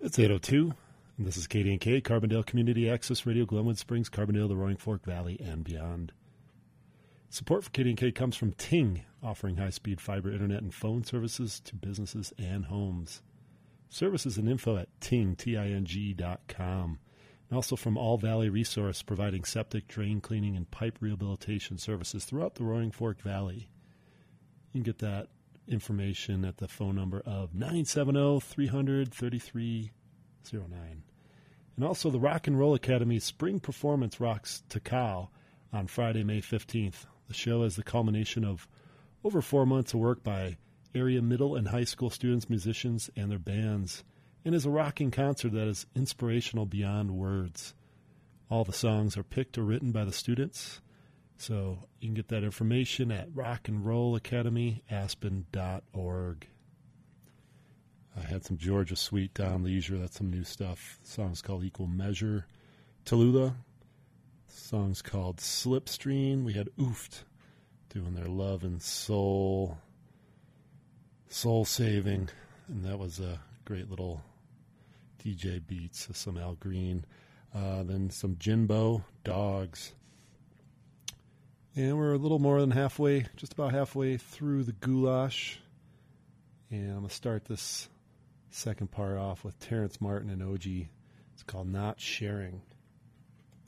It's 8:02, and this is KDNK, Carbondale Community Access Radio, Glenwood Springs, Carbondale, the Roaring Fork Valley, and beyond. Support for KDNK comes from Ting, offering high-speed fiber internet and phone services to businesses and homes. Services and info at ting.com. And also from All Valley Resource, providing septic, drain cleaning, and pipe rehabilitation services throughout the Roaring Fork Valley. You can get that information at the phone number of 970-300-3309. And also the Rock and Roll Academy Spring Performance rocks Takao on Friday, May 15th. The show is the culmination of over 4 months of work by area middle and high school students, musicians, and their bands, and is a rocking concert that is inspirational beyond words. All the songs are picked or written by the students, so you can get that information at Rock and Roll Academy, aspen.org. I had some Georgia Sweet Down Leisure. That's some new stuff. The song's called Equal Measure. Tallulah. The song's called Slipstream. We had Ooft doing their Love and Soul Saving. And that was a great little DJ beats of some Al Green. Then some Jinbo, Dogs. And we're a little more than halfway, just about halfway through the goulash. And I'm going to start this second part off with Terrence Martin and OG. It's called Not Sharing.